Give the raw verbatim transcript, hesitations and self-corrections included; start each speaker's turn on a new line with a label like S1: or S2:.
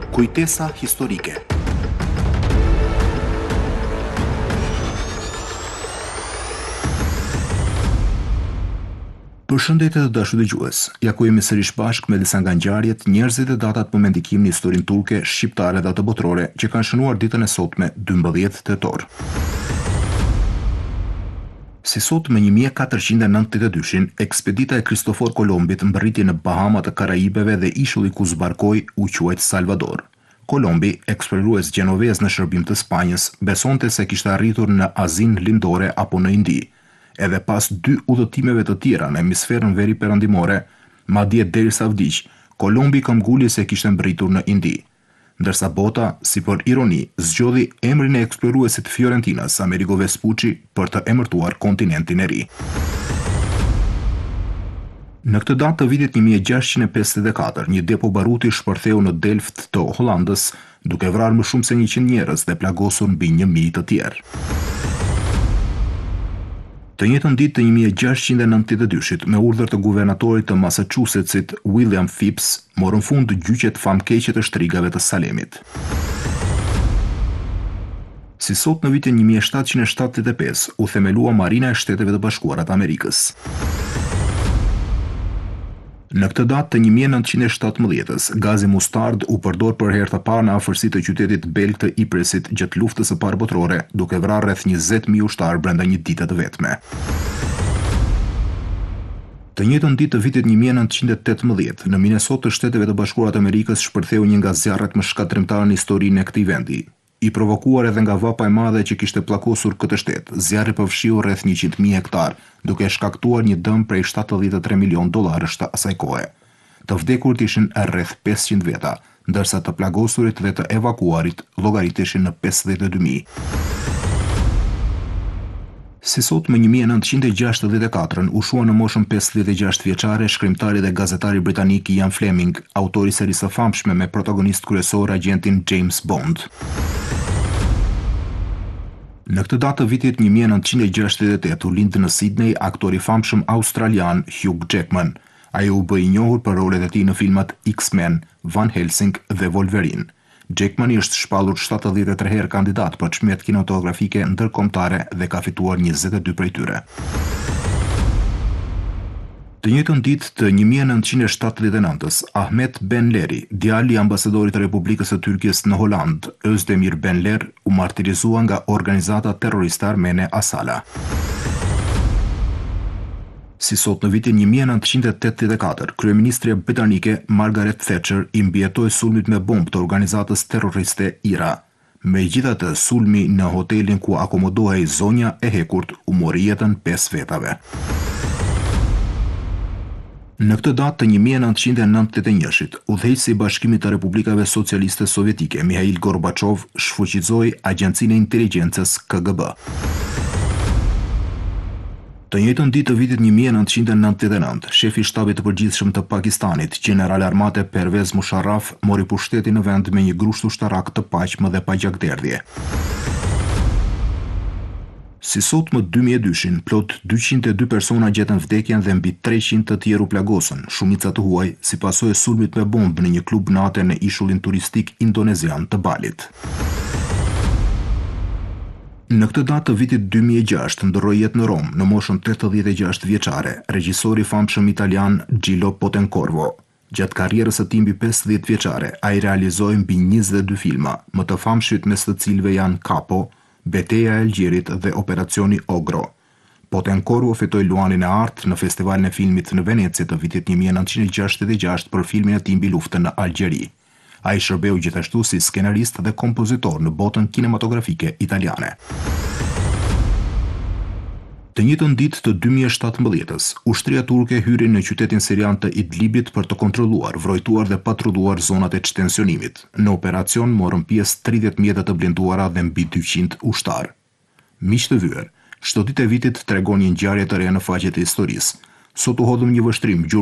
S1: Kujtesa historike. Përshëndetje të dashur dëgjues. Ja ku jemi sërish bashkë me disa nga ngjarjet, njerëzit e datat për mendikim në historinë turke, shqiptare dhe të botërore që kanë shënuar ditën e sotme, dymbëdhjetë tetor. Si sot me një mijë e katërqind e nëntëdhjetë e dy-shin, ekspedita e Kristofor Kolombit mbërriti në Bahamat të Karaibeve dhe ishulli ku zbarkoi u quajt Salvador. Kolombi, eksplorues gjenovez në shërbim të Spanjës, besonte se kishte arritur në Azinë Lindore apo në Indi. Edhe pas dy udhëtimeve të tjera në hemisferën veri perëndimore, madje derisa vdiq, Kolombi këmbguli se kishte mbërritur në Indi. Ndërsa bota, si për ironi, zgjodhi emrin e eksploruesit Fiorentinas, Amerigo Vespucci, për të emërtuar kontinentin e ri. Në këtë datë të vitit një mijë e gjashtëqind e pesëdhjetë e katër, një depo baruti shpërtheu në Delft të Hollandës, duke vrarë më shumë se njëqind njerëz dhe plagosur mbi një mijë të tjerë. Të njëjtën ditë të një mijë e gjashtëqind e nëntëdhjetë e dy-shit, me urdhër të guvernatorit të Massachusettsit, William Phips, morën fund gjyqet famkeqe të shtrigave të Salemit. Si sot në vitin një mijë e shtatëqind e shtatëdhjetë e pesë, u themelua Marina e Shteteve të Bashkuara të Amerikës. Në këtë datë të një mijë e nëntëqind e shtatëmbëdhjetës, gazi mustard u përdor për herë të parë në afërsi të qytetit belg të Ypresit gjatë luftës së parë botërore, duke vrarë rreth njëzet mijë ushtarë brenda një dite të vetme. Të njëjtën ditë të vitit një mijë e nëntëqind e tetëmbëdhjetë, në Minnesota të Shteteve të Bashkuara të Amerikës shpërtheu një nga zjarret më shkatërrimtar në historinë e këtij vendi. I provokuar edhe nga vapa e madhe që kishte plakosur këtë shtet, zjarri përfshiu rreth njëqind mijë hektar, duke shkaktuar një dëm prej shtatëdhjetë e tre milion dollarësh të asaj kohe. Të vdekurit ishin rreth pesëqind veta, ndërsa të plagosurit dhe të evakuarit llogariteshin në pesëdhjetë e dy mijë. Si sot me një mijë e nëntëqind e gjashtëdhjetë e katër, u shua në moshën pesëdhjetë e gjashtë vjeçare shkrimtari dhe gazetari britanik Ian Fleming, autori i serisë së famshme me protagonist kryesor agjentin James Bond. Në këtë datë të vitit një mijë e nëntëqind e gjashtëdhjetë e tetë u lind në Sydney aktori i famshëm australian Hugh Jackman. Ai u bë i njohur për rolet e tij në filmat X-Men, Van Helsing dhe Wolverine. Jackman është shpallur shtatëdhjetë e tre herë kandidat për çmimet kinematografike ndërkombëtare dhe ka fituar njëzet e dy prej tyre. Të njëjtën ditë të një mijë e nëntëqind e shtatëdhjetë e nëntës, Ahmet Benleri, djali i ambasadorit të Republikës së Turqisë në Holand, Özdemir Benler, u martirizua nga organizata terroriste armene Asala. Si sot në vitin një mijë e nëntëqind e tetëdhjetë e katër, kryeministrja britanike Margaret Thatcher i mbijetoi sulmit me bombë të organizatës terroriste IRA. Megjithatë, sulmi në hotelin ku akomodohej zonja e hekurt u mori jetën pesë vetave. Në këtë datë të një mijë e nëntëqind e nëntëdhjetë e njëshit, udhëheqësi i Bashkimit të Republikave Socialiste Sovjetike Mikhail Gorbaçov shfuqizoi Agjencinë e Inteligjencës K G B. Të njëjtën ditë të vitit një mijë e nëntëqind e nëntëdhjetë e nëntë, shefi i shtabit të përgjithshëm të Pakistanit, General Armate Pervez Musharraf, mori pushtetin në vend me një grusht ushtarak të paqëm dhe pa gjakderdhje. Si sot më dy mijë e dy-shin, plot dyqind e dy persona gjetën vdekjen dhe mbi treqind të tjerë u plagosën, shumica të huaj, si pasojë e sulmit me bombë në një klub nate në ishullin turistik indonezian të Balit. Në këtë datë të vitit dy mijë e gjashtë ndroi jetë në Rom, në moshën tetëdhjetë e gjashtë vjeçare, regjisori famshëm italian Gillo Pontecorvo. Gjatë karrierës së tij mbi pesëdhjetë vjeçare, ai realizoi mbi njëzet e dy filma, më të famshit mes të cilëve janë Capo, Beteja e Algjerit dhe Operacioni Ogro. Pontecorvo fitoi Luanin e Artë në Festivalin e Filmit në Veneci të vitit një mijë e nëntëqind e gjashtëdhjetë e gjashtë për filmin e tij mbi luftën në Algjeri. Ai shërbeu gjithashtu si skenarist dhe kompozitor në botën kinematografike italiane. Të njëjtën ditë të dy mijë e shtatëmbëdhjetës, ushtria turke hyri në qytetin sirian të Idlibit për të kontrolluar, vrojtuar dhe patrulluar zonat e çtensionimit. Në operacion morën pjesë tridhjetë mjete të blinduara dhe mbi dyqind ushtar. Miq të vyer, çdo ditë e vitit tregon një ngjarje të re në faqet e historisë. Sot u hodhëm një vështrim